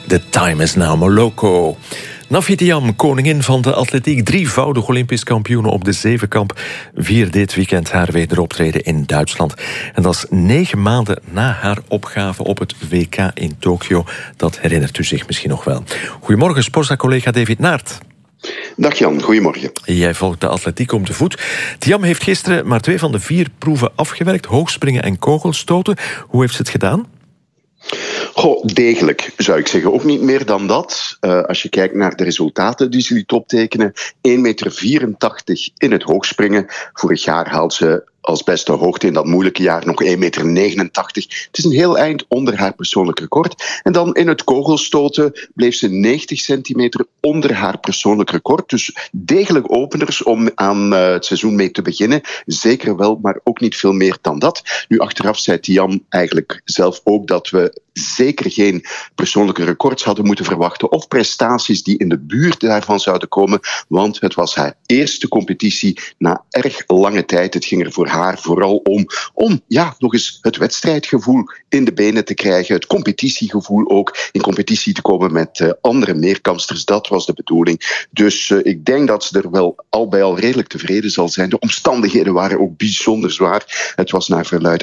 The Time is Now, Moloko. Nafi Thiam, koningin van de atletiek, drievoudig Olympisch kampioene op de zevenkamp, viert dit weekend haar wederoptreden in Duitsland. En dat is 9 maanden na haar opgave op het WK in Tokio. Dat herinnert u zich misschien nog wel. Goedemorgen, Sporza-collega David Naert. Dag Jan, goedemorgen. Jij volgt de atletiek om de voet. Thiam heeft gisteren maar 2 van de 4 proeven afgewerkt, hoogspringen en kogelstoten. Hoe heeft ze het gedaan? Goh, degelijk zou ik zeggen. Ook niet meer dan dat. Als je kijkt naar de resultaten die ze liet optekenen. 1,84 meter in het hoogspringen. Vorig jaar haalde ze als beste hoogte in dat moeilijke jaar nog 1,89 meter. Het is een heel eind onder haar persoonlijk record. En dan in het kogelstoten bleef ze 90 centimeter onder haar persoonlijk record. Dus degelijk openers om aan het seizoen mee te beginnen. Zeker wel, maar ook niet veel meer dan dat. Nu, achteraf zei Thiam eigenlijk zelf ook dat we zeker geen persoonlijke records hadden moeten verwachten of prestaties die in de buurt daarvan zouden komen, want het was haar eerste competitie na erg lange tijd. Het ging er voor haar vooral om nog eens het wedstrijdgevoel in de benen te krijgen, het competitiegevoel ook, in competitie te komen met andere meerkamsters. Dat was de bedoeling. Dus ik denk dat ze er wel al bij al redelijk tevreden zal zijn. De omstandigheden waren ook bijzonder zwaar. Het was naar verluidt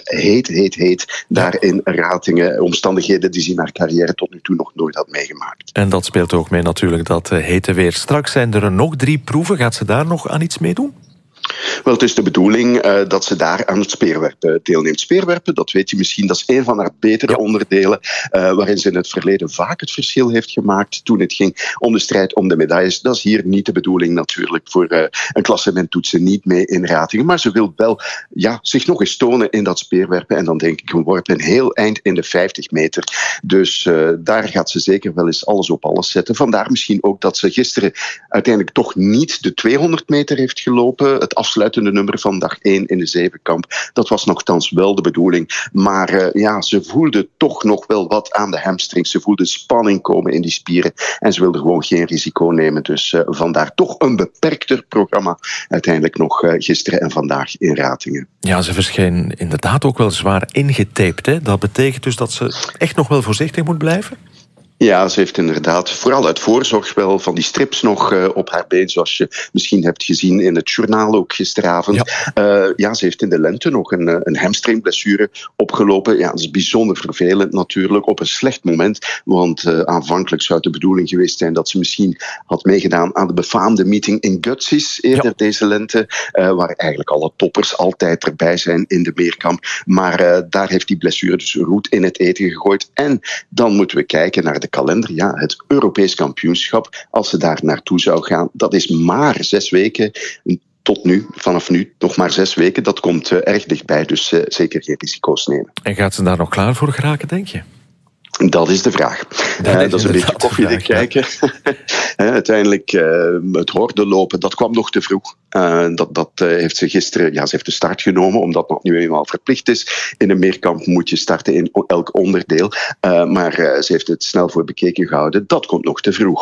heet daar in Ratingen. Omstandigheden die ze in haar carrière tot nu toe nog nooit had meegemaakt. En dat speelt ook mee natuurlijk, dat hete weer. Straks zijn er nog 3 proeven. Gaat ze daar nog aan iets meedoen? Wel, het is de bedoeling dat ze daar aan het speerwerpen deelneemt. Speerwerpen, dat weet je misschien, dat is een van haar betere onderdelen, waarin ze in het verleden vaak het verschil heeft gemaakt toen het ging om de strijd om de medailles. Dat is hier niet de bedoeling natuurlijk. Voor een klassement doet ze niet mee in Ratingen, maar ze wil wel zich nog eens tonen in dat speerwerpen. En dan denk ik een worp een heel eind in de 50 meter. Dus daar gaat ze zeker wel eens alles op alles zetten. Vandaar misschien ook dat ze gisteren uiteindelijk toch niet de 200 meter heeft gelopen. Het afsluitende nummer van dag 1 in de zevenkamp. Dat was nogthans wel de bedoeling. Maar ze voelde toch nog wel wat aan de hamstrings. Ze voelde spanning komen in die spieren. En ze wilde gewoon geen risico nemen. Dus vandaar toch een beperkter programma. Uiteindelijk nog gisteren en vandaag in Ratingen. Ja, ze verscheen inderdaad ook wel zwaar ingetaped. Hè? Dat betekent dus dat ze echt nog wel voorzichtig moet blijven? Ja, ze heeft inderdaad, vooral uit voorzorg wel, van die strips nog op haar been, zoals je misschien hebt gezien in het journaal ook gisteravond. Ze heeft in de lente nog een hamstringblessure opgelopen. Ja, dat is bijzonder vervelend natuurlijk, op een slecht moment, want aanvankelijk zou het de bedoeling geweest zijn dat ze misschien had meegedaan aan de befaamde meeting in Götzis eerder deze lente, waar eigenlijk alle toppers altijd erbij zijn in de meerkamp. Maar daar heeft die blessure dus roet in het eten gegooid. En dan moeten we kijken naar de kalender. Ja, het Europees kampioenschap, als ze daar naartoe zou gaan, dat is maar 6 weken. Tot nu, vanaf nu, nog maar 6 weken. Dat komt erg dichtbij, dus zeker geen risico's nemen. En gaat ze daar nog klaar voor geraken, denk je? Dat is de vraag. Dat is een beetje koffiedik kijken. Uiteindelijk, het hordenlopen, dat kwam nog te vroeg. Dat heeft ze gisteren... Ja, ze heeft de start genomen, omdat dat nu eenmaal verplicht is. In een meerkamp moet je starten in elk onderdeel. Maar ze heeft het snel voor bekeken gehouden. Dat komt nog te vroeg.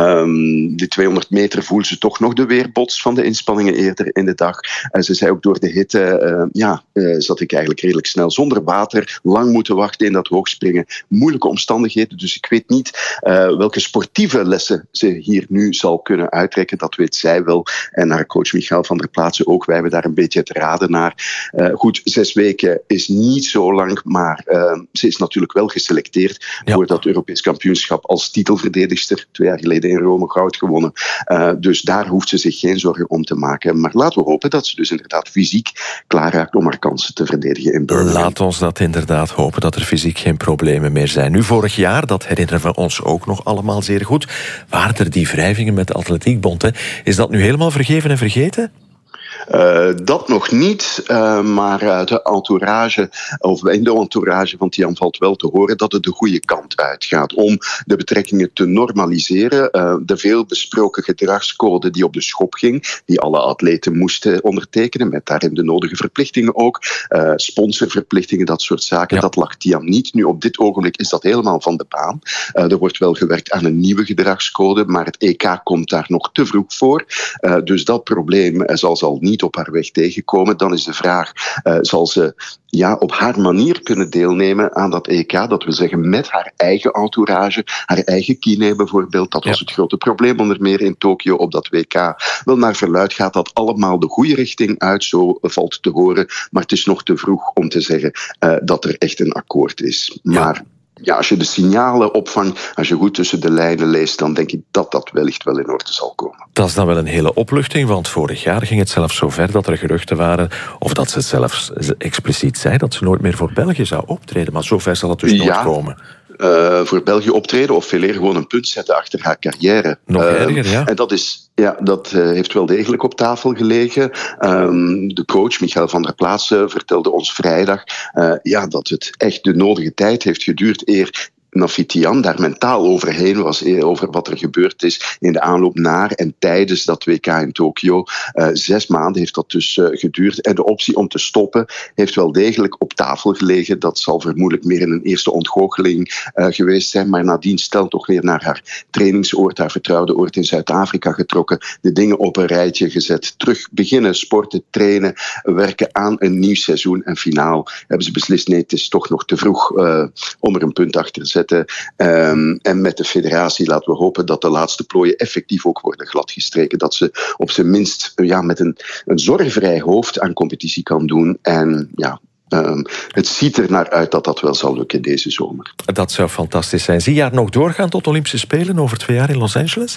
Die 200 meter voelde ze toch nog de weerbots van de inspanningen eerder in de dag. Ze zei ook door de hitte... zat ik eigenlijk redelijk snel zonder water. Lang moeten wachten in dat hoogspringen. Moeilijke omstandigheden, dus ik weet niet welke sportieve lessen ze hier nu zal kunnen uittrekken. Dat weet zij wel. En haar coach Michael van der Plaatsen ook. Wij hebben daar een beetje het raden naar. Goed, 6 weken is niet zo lang, maar ze is natuurlijk wel geselecteerd voor dat Europees kampioenschap als titelverdedigster. 2 jaar geleden in Rome goud gewonnen. Dus daar hoeft ze zich geen zorgen om te maken. Maar laten we hopen dat ze dus inderdaad fysiek klaar raakt om haar kansen te verdedigen in Birmingham. Laat ons dat inderdaad hopen, dat er fysiek geen problemen meer zijn. Nu, vorig jaar, dat herinneren we ons ook nog allemaal zeer goed, waren er die wrijvingen met de Atletiekbond. Hè? Is dat nu helemaal vergeven en vergeten? Dat nog niet, maar uit de entourage, of in de entourage van Thiam valt wel te horen dat het de goede kant uitgaat om de betrekkingen te normaliseren. De veel besproken gedragscode die op de schop ging, die alle atleten moesten ondertekenen, met daarin de nodige verplichtingen ook, sponsorverplichtingen, dat soort zaken, dat lag Thiam niet. Nu, op dit ogenblik is dat helemaal van de baan. Er wordt wel gewerkt aan een nieuwe gedragscode, maar het EK komt daar nog te vroeg voor. Dus dat probleem zal niet niet op haar weg tegenkomen. Dan is de vraag, zal ze op haar manier kunnen deelnemen aan dat EK? Dat wil zeggen met haar eigen entourage, haar eigen kine bijvoorbeeld. Dat was het grote probleem onder meer in Tokio op dat WK. Wel, naar verluidt gaat dat allemaal de goede richting uit, zo valt te horen. Maar het is nog te vroeg om te zeggen dat er echt een akkoord is. Maar als je de signalen opvangt, als je goed tussen de lijnen leest, dan denk ik dat dat wellicht wel in orde zal komen. Dat is dan wel een hele opluchting, want vorig jaar ging het zelfs zo ver dat er geruchten waren, of dat ze zelfs expliciet zei dat ze nooit meer voor België zou optreden. Maar zover zal het dus nooit komen. Voor België optreden of veel eer gewoon een punt zetten achter haar carrière. Nog erger, ja. En dat heeft wel degelijk op tafel gelegen. De coach, Michael van der Plaatsen, vertelde ons vrijdag dat het echt de nodige tijd heeft geduurd eer Nafiti Am daar mentaal overheen was, over wat er gebeurd is in de aanloop naar en tijdens dat WK in Tokio. 6 maanden heeft dat dus geduurd. En de optie om te stoppen heeft wel degelijk op tafel gelegen. Dat zal vermoedelijk meer in een eerste ontgoocheling geweest zijn. Maar nadien stelt toch weer naar haar trainingsoord, haar vertrouwde oord in Zuid-Afrika getrokken. De dingen op een rijtje gezet. Terug beginnen, sporten, trainen, werken aan een nieuw seizoen. En finaal hebben ze beslist, nee, het is toch nog te vroeg om er een punt achter te zetten. En met de federatie laten we hopen dat de laatste plooien effectief ook worden gladgestreken. Dat ze op zijn minst met een zorgvrij hoofd aan competitie kan doen. En het ziet er naar uit dat dat wel zal lukken deze zomer. Dat zou fantastisch zijn. Zie je haar nog doorgaan tot Olympische Spelen over 2 jaar in Los Angeles?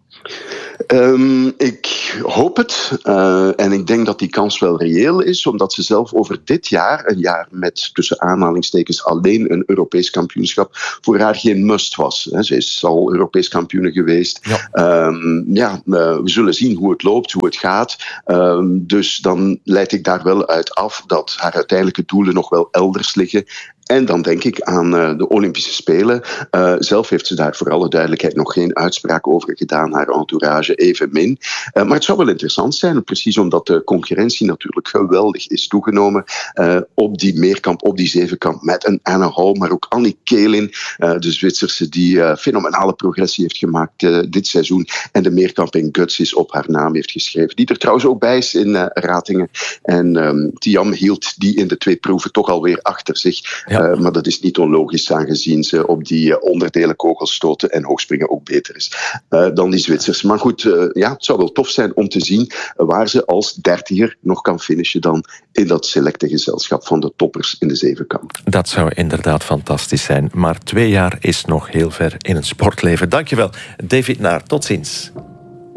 Ik hoop het. En ik denk dat die kans wel reëel is, omdat ze zelf over dit jaar, een jaar met tussen aanhalingstekens alleen een Europees kampioenschap, voor haar geen must was. Ze is al Europees kampioene geweest. We zullen zien hoe het loopt, hoe het gaat. Dus dan leid ik daar wel uit af dat haar uiteindelijke doelen nog wel elders liggen. En dan denk ik aan de Olympische Spelen. Zelf heeft ze daar voor alle duidelijkheid nog geen uitspraak over gedaan, haar entourage evenmin. Maar het zou wel interessant zijn, precies omdat de concurrentie natuurlijk geweldig is toegenomen op die meerkamp, op die zevenkamp, met een Anna Hall, maar ook Annie Keelin, de Zwitserse die fenomenale progressie heeft gemaakt dit seizoen en de meerkamp in Guts is op haar naam heeft geschreven. Die er trouwens ook bij is in Ratingen. En Thiam hield die in de 2 proeven toch alweer achter zich. Maar dat is niet onlogisch, aangezien ze op die onderdelen kogelstoten en hoogspringen ook beter is dan die Zwitsers. Maar goed, het zou wel tof zijn om te zien waar ze als 30er nog kan finishen dan in dat selecte gezelschap van de toppers in de zevenkamp. Dat zou inderdaad fantastisch zijn. Maar 2 jaar is nog heel ver in een sportleven. Dankjewel, David Naar. Tot ziens.